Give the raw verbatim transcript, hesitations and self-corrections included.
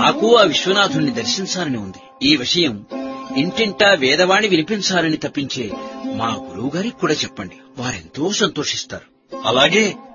నాకు ఆ విశ్వనాథుణ్ణి దర్శించాలని ఉంది. ఈ విషయం ఇంటింటా వేదవాణి వినిపించాలని తప్పించే మా గురువుగారికి కూడా చెప్పండి. వారెంతో సంతోషిస్తారు. అలాగే